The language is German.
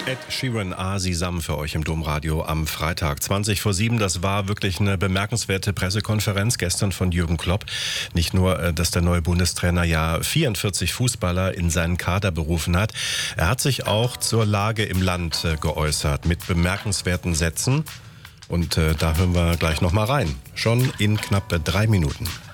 Ed Sheeran, Sesam für euch im Domradio am Freitag. 7:20. Das war wirklich eine bemerkenswerte Pressekonferenz gestern von Jürgen Klopp. Nicht nur, dass der neue Bundestrainer ja 44 Fußballer in seinen Kader berufen hat. Er hat sich auch zur Lage im Land geäußert mit bemerkenswerten Sätzen. Und da hören wir gleich noch mal rein. Schon in knapp 3 Minuten.